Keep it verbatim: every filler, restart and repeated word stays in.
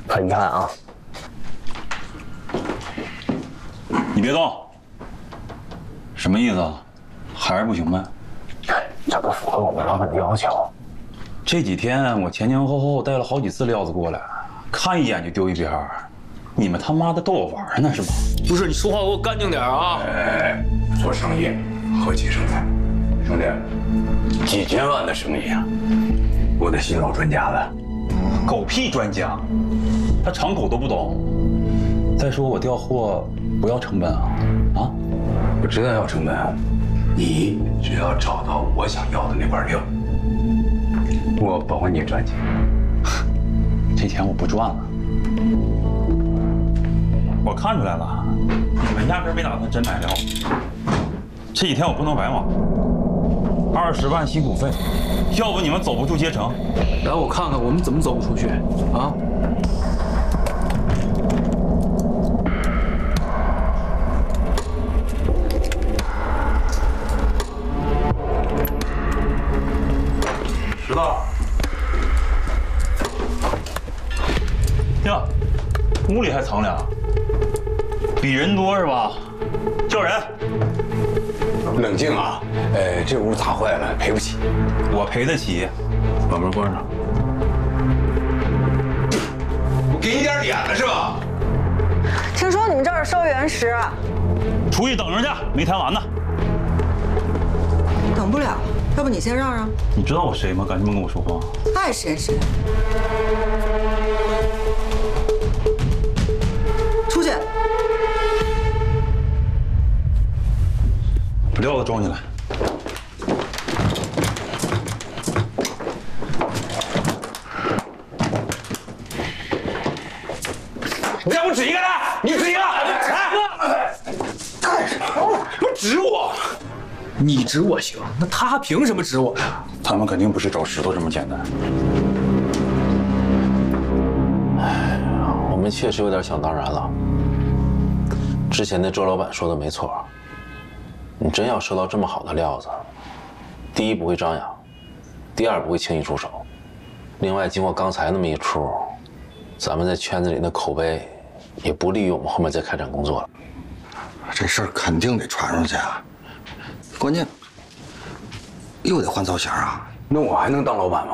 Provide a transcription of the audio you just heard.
可你看啊， 你别动，什么意思啊？还是不行呗？ 这不符合我们老板的要求。 这几天我前前后后带了好几次料子过来，看一眼就丢一边儿。你们他妈的逗我玩呢是吗？ 不是，你说话给我干净点啊！ 哎，做生意何其生财，兄弟，几千万的生意啊！我得新老专家了。 狗屁专家，他厂口都不懂。再说我调货不要成本啊啊！ 我知道要成本，你只要找到我想要的那块料，我保你赚钱。 这钱我不赚了。我看出来了，你们压根没打算真买料。这几天我不能白忙，二十万辛苦费，要不你们走不出阶层。 来，我看看我们怎么走不出去啊！ 石头，呀，屋里还藏俩，比人多是吧？叫人。 冷静啊！呃，这屋砸坏了，赔不起。 我赔得起，把门关上。 我给你点脸了是吧？ 听说你们这儿烧原石， 出去等着去，没谈完呢。 等不了，要不你先让让。 你知道我谁吗？敢这么跟我说话？ 爱谁谁。出去。 把料子装进来。 你让我指一个来，你指一个，来！干什么？不指我？ 你指我行，那他凭什么指我呀？ 他们肯定不是找石头这么简单。 哎，我们确实有点想当然了。之前那周老板说的没错，你真要收到这么好的料子，第一不会张扬，第二不会轻易出手，另外经过刚才那么一出，咱们在圈子里的口碑也不利于我们后面再开展工作了。 这事儿肯定得传出去啊！关键又得换造型啊！ 那我还能当老板吗？